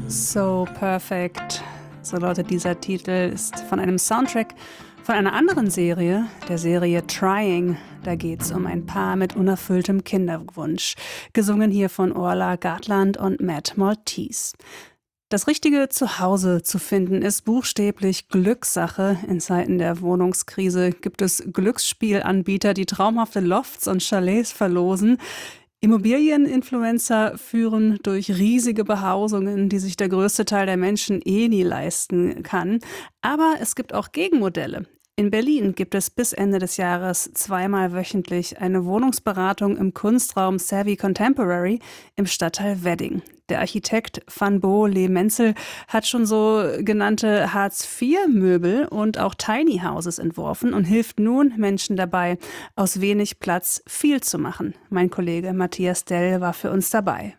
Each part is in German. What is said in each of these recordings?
So Perfect, so lautet dieser Titel, ist von einem Soundtrack von einer anderen Serie, der Serie Trying. Da geht es um ein Paar mit unerfülltem Kinderwunsch. Gesungen hier von Orla Gartland und Matt Maltese. Das richtige Zuhause zu finden ist buchstäblich Glückssache. In Zeiten der Wohnungskrise gibt es Glücksspielanbieter, die traumhafte Lofts und Chalets verlosen. Immobilieninfluencer führen durch riesige Behausungen, die sich der größte Teil der Menschen nie leisten kann. Aber es gibt auch Gegenmodelle. In Berlin gibt es bis Ende des Jahres zweimal wöchentlich eine Wohnungsberatung im Kunstraum Savvy Contemporary im Stadtteil Wedding. Der Architekt Van Bo-Le Menzel hat schon so genannte Hartz-IV-Möbel und auch Tiny Houses entworfen und hilft nun Menschen dabei, aus wenig Platz viel zu machen. Mein Kollege Matthias Dell war für uns dabei.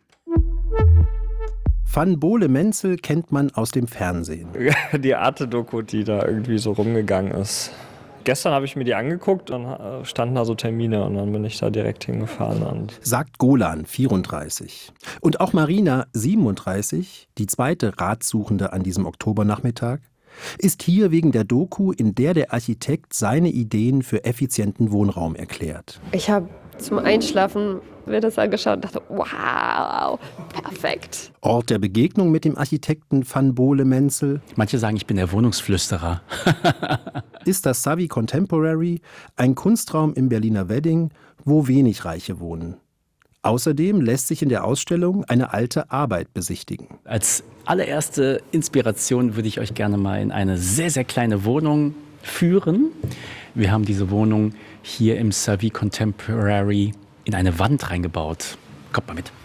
Van Bo-Le Menzel kennt man aus dem Fernsehen. Die Arte-Doku, die da irgendwie so rumgegangen ist. Gestern habe ich mir die angeguckt und standen da so Termine und dann bin ich da direkt hingefahren. Sagt Golan, 34. Und auch Marina, 37, die zweite Ratsuchende an diesem Oktobernachmittag, ist hier wegen der Doku, in der der Architekt seine Ideen für effizienten Wohnraum erklärt. Ich habe zum Einschlafen mir das angeschaut und dachte, wow, perfekt. Ort der Begegnung mit dem Architekten Van Bo-Le Menzel. Manche sagen, ich bin der Wohnungsflüsterer. Ist das Savvy Contemporary, ein Kunstraum im Berliner Wedding, wo wenig Reiche wohnen. Außerdem lässt sich in der Ausstellung eine alte Arbeit besichtigen. Als allererste Inspiration würde ich euch gerne mal in eine sehr, sehr kleine Wohnung führen. Wir haben diese Wohnung hier im Savvy Contemporary in eine Wand reingebaut. Kommt mal mit.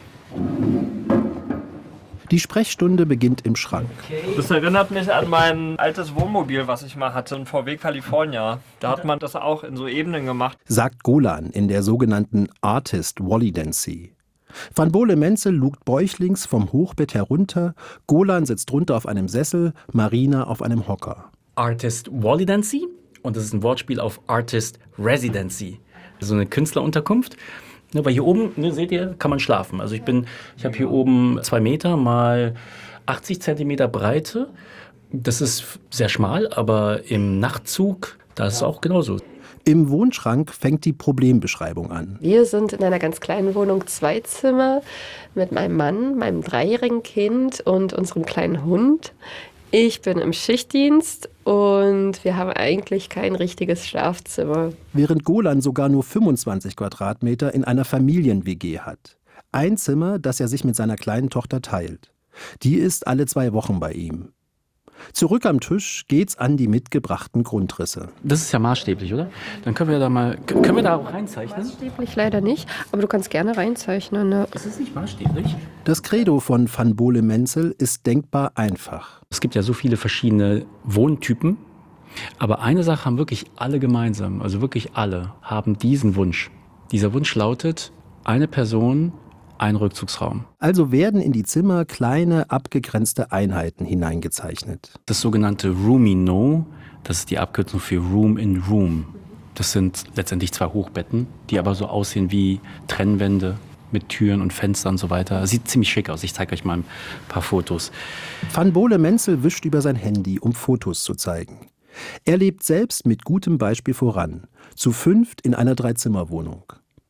Die Sprechstunde beginnt im Schrank. Das erinnert mich an mein altes Wohnmobil, was ich mal hatte, ein VW California. Da hat man das auch in so Ebenen gemacht. Sagt Golan in der sogenannten Artist Wallidancy. Van Bo-Le Menzel lugt bäuchlings vom Hochbett herunter, Golan sitzt drunter auf einem Sessel, Marina auf einem Hocker. Artist Wallidancy und das ist ein Wortspiel auf Artist Residency. So eine Künstlerunterkunft. Weil hier oben, seht ihr, kann man schlafen. Also ich habe hier oben 2 Meter mal 80 Zentimeter Breite. Das ist sehr schmal, aber im Nachtzug, da ist es auch genauso. Im Wohnschrank fängt die Problembeschreibung an. Wir sind in einer ganz kleinen Wohnung, 2 Zimmer, mit meinem Mann, meinem 3-jährigen Kind und unserem kleinen Hund. Ich bin im Schichtdienst und wir haben eigentlich kein richtiges Schlafzimmer. Während Golan sogar nur 25 Quadratmeter in einer Familien-WG hat. Ein Zimmer, das er sich mit seiner kleinen Tochter teilt. Die ist alle 2 Wochen bei ihm. Zurück am Tisch geht's an die mitgebrachten Grundrisse. Das ist ja maßstäblich, oder? Dann können wir da auch reinzeichnen? Maßstäblich leider nicht, aber du kannst gerne reinzeichnen. Ne? Ist es nicht maßstäblich? Das Credo von Van Bo-Le Menzel ist denkbar einfach. Es gibt ja so viele verschiedene Wohntypen, aber eine Sache haben wirklich alle gemeinsam, also wirklich alle, haben diesen Wunsch. Dieser Wunsch lautet, eine Person, ein Rückzugsraum. Also werden in die Zimmer kleine, abgegrenzte Einheiten hineingezeichnet. Das sogenannte Roomino, das ist die Abkürzung für Room in Room. Das sind letztendlich 2 Hochbetten, die aber so aussehen wie Trennwände mit Türen und Fenstern und so weiter. Sieht ziemlich schick aus. Ich zeige euch mal ein paar Fotos. Van Bo-Le Menzel wischt über sein Handy, um Fotos zu zeigen. Er lebt selbst mit gutem Beispiel voran. Zu 5 in einer 3-Zimmer-Wohnung.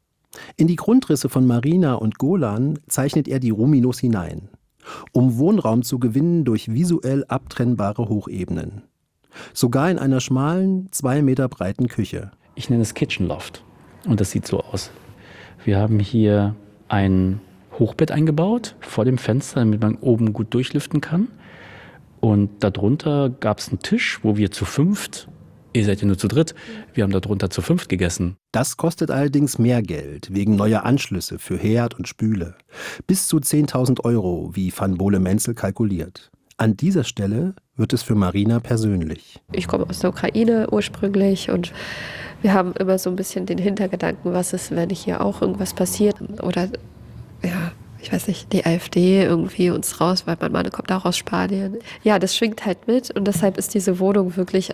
In die Grundrisse von Marina und Golan zeichnet er die Rominos hinein, um Wohnraum zu gewinnen durch visuell abtrennbare Hochebenen. Sogar in einer schmalen, 2 Meter breiten Küche. Ich nenne es Kitchen Loft und das sieht so aus. Wir haben hier ein Hochbett eingebaut vor dem Fenster, damit man oben gut durchlüften kann. Und darunter gab es einen Tisch, wo wir zu 5, ihr seid ja nur zu dritt, wir haben darunter zu 5 gegessen. Das kostet allerdings mehr Geld, wegen neuer Anschlüsse für Herd und Spüle. Bis zu 10.000 €, wie Van Bo-Le Menzel kalkuliert. An dieser Stelle wird es für Marina persönlich. Ich komme aus der Ukraine ursprünglich und wir haben immer so ein bisschen den Hintergedanken, was ist, wenn hier auch irgendwas passiert oder ja, ich weiß nicht, die AfD irgendwie uns raus, weil mein Mann kommt auch aus Spanien. Ja, das schwingt halt mit und deshalb ist diese Wohnung wirklich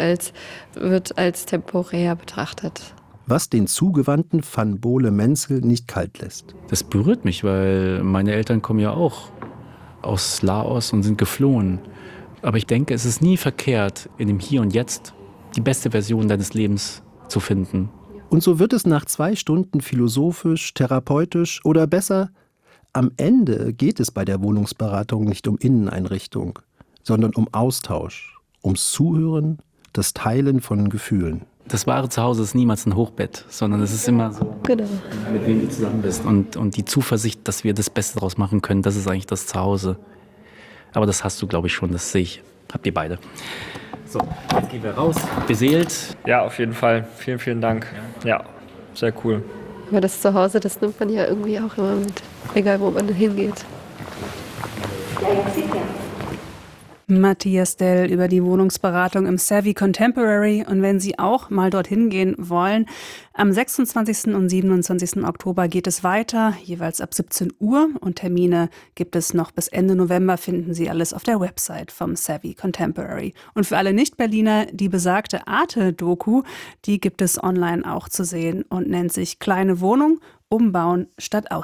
wird als temporär betrachtet. Was den zugewandten Van Bo-Le Menzel nicht kalt lässt. Das berührt mich, weil meine Eltern kommen ja auch aus Laos und sind geflohen. Aber ich denke, es ist nie verkehrt, in dem Hier und Jetzt die beste Version deines Lebens zu finden. Und so wird es nach 2 Stunden philosophisch, therapeutisch oder besser, am Ende geht es bei der Wohnungsberatung nicht um Inneneinrichtung, sondern um Austausch, ums Zuhören, das Teilen von Gefühlen. Das wahre Zuhause ist niemals ein Hochbett, sondern es ist immer so, Genau. mit wem du zusammen bist. Und die Zuversicht, dass wir das Beste daraus machen können, das ist eigentlich das Zuhause. Aber das hast du, glaube ich, schon, das sehe ich. Habt ihr beide. So, jetzt gehen wir raus. Beseelt. Ja, auf jeden Fall. Vielen, vielen Dank. Ja, sehr cool. Aber das Zuhause, das nimmt man ja irgendwie auch immer mit, egal wo man hingeht. Matthias Dell über die Wohnungsberatung im Savvy Contemporary. Und wenn Sie auch mal dorthin gehen wollen, am 26. und 27. Oktober geht es weiter, jeweils ab 17 Uhr. Und Termine gibt es noch bis Ende November, finden Sie alles auf der Website vom Savvy Contemporary. Und für alle Nicht-Berliner, die besagte Arte-Doku, die gibt es online auch zu sehen und nennt sich Kleine Wohnung, Umbauen statt